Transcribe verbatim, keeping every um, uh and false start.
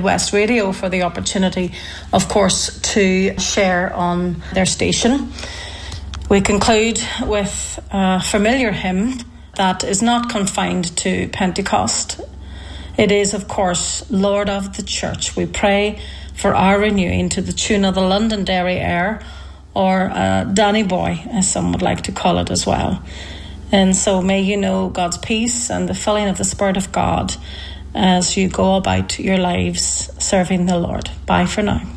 Midwest Radio for the opportunity, of course, to share on their station. We conclude with a familiar hymn that is not confined to Pentecost. It is, of course, Lord of the Church. We pray for our renewing to the tune of the Londonderry Air, or uh, Danny Boy, as some would like to call it as well. And so may you know God's peace and the filling of the Spirit of God as you go about your lives serving the Lord. Bye for now.